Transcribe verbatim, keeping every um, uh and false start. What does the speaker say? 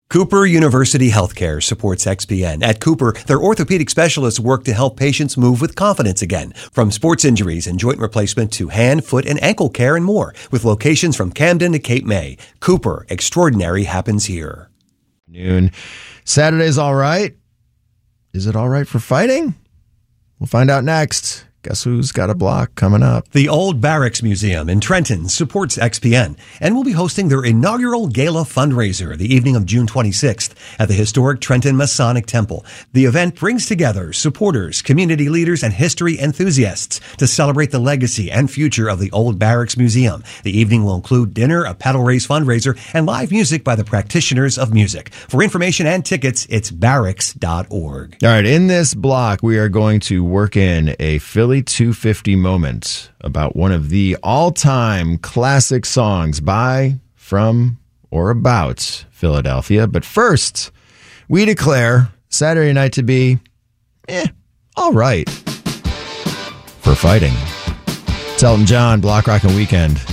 Cooper University Healthcare supports X P N. At Cooper, their orthopedic specialists work to help patients move with confidence again. From sports injuries and joint replacement to hand, foot, and ankle care and more. With locations from Camden to Cape May. Cooper, extraordinary happens here. Noon. Saturday's all right. Is it all right for fighting? We'll find out next. Guess who's got a block coming up? The Old Barracks Museum in Trenton supports X P N and will be hosting their inaugural gala fundraiser the evening of June twenty-sixth at the historic Trenton Masonic Temple. The event brings together supporters, community leaders, and history enthusiasts to celebrate the legacy and future of the Old Barracks Museum. The evening will include dinner, a pedal race fundraiser, and live music by the practitioners of music. For information and tickets, it's barracks dot org. All right, in this block, we are going to work in a Philly two fifty moment about one of the all-time classic songs by, from, or about Philadelphia. But first, we declare Saturday night to be, eh, all right for fighting. It's Elton John, Block Rockin' Weekend.